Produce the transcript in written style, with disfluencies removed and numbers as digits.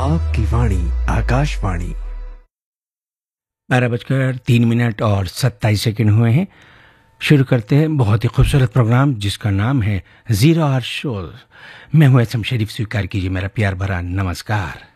आपकी वाणी आकाशवाणी। 12:03 और 27 हुए हैं। शुरू करते हैं बहुत ही खूबसूरत प्रोग्राम जिसका नाम है 0 आवर शो। मैं हूं एसएम शरीफ, स्वीकार कीजिए मेरा प्यार भरा नमस्कार।